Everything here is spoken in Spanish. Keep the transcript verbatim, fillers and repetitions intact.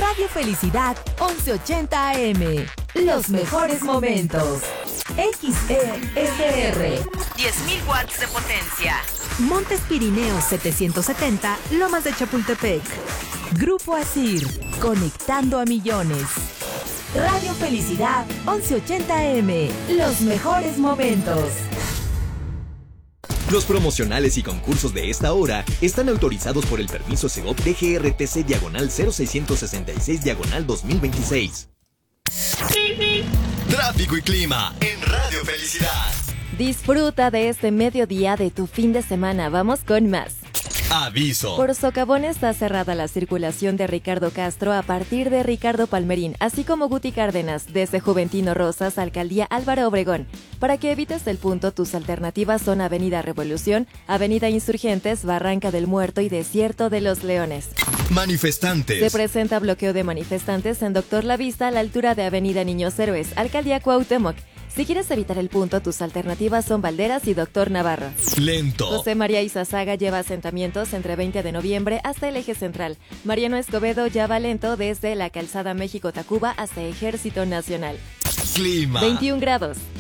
Radio Felicidad once ochenta A M. Los mejores momentos. X E S R. diez mil watts de potencia. Montes Pirineos setecientos setenta, Lomas de Chapultepec. Grupo Asir, conectando a millones. Radio Felicidad once ochenta A M. Los mejores momentos. Los promocionales y concursos de esta hora están autorizados por el permiso Segov D G R T C diagonal cero seiscientos sesenta y seis diagonal dos mil veintiséis. Tráfico y clima en Radio Felicidad. Disfruta de este mediodía de tu fin de semana. Vamos con más. Aviso. Por Socavón está cerrada la circulación de Ricardo Castro a partir de Ricardo Palmerín, así como Guti Cárdenas, desde Juventino Rosas, Alcaldía Álvaro Obregón. Para que evites el punto, tus alternativas son Avenida Revolución, Avenida Insurgentes, Barranca del Muerto y Desierto de los Leones. Manifestantes. Se presenta bloqueo de manifestantes en Doctor La Vista a la altura de Avenida Niños Héroes, Alcaldía Cuauhtémoc. Si quieres evitar el punto, tus alternativas son Valderas y Doctor Navarro. Lento. José María Izazaga lleva asentamientos entre veinte de noviembre hasta el eje central. Mariano Escobedo ya va lento desde la calzada México-Tacuba hasta Ejército Nacional. Clima. veintiún grados.